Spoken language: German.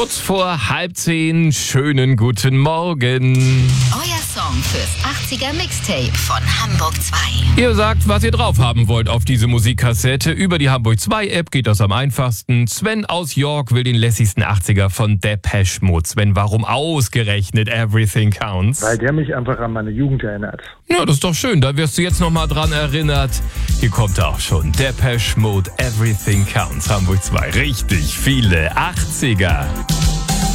Kurz vor 9:30, schönen guten Morgen. Euer Song fürs 80er Mixtape von Hamburg 2. Ihr sagt, was ihr drauf haben wollt auf diese Musikkassette. Über die Hamburg 2 App geht das am einfachsten. Sven aus York will den lässigsten 80er von Depeche Mode. Sven, warum ausgerechnet Everything Counts? Weil der mich einfach an meine Jugend erinnert. Ja, das ist doch schön. Da wirst du jetzt nochmal dran erinnert. Hier kommt er auch schon. Depeche Mode, Everything Counts. Hamburg 2. Richtig viele 80er.